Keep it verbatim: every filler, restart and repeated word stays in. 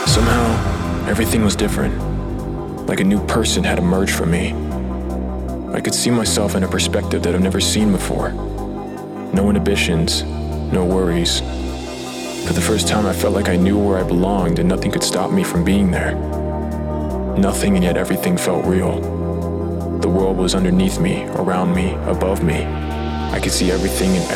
Somehow, everything was different, like a new person had emerged from me. I could see myself in a perspective that I've never seen before. No inhibitions, no worries. For the first time, I felt like I knew where I belonged and nothing could stop me from being there. Nothing, and yet everything felt real. The world was underneath me, around me, above me. I could see everything and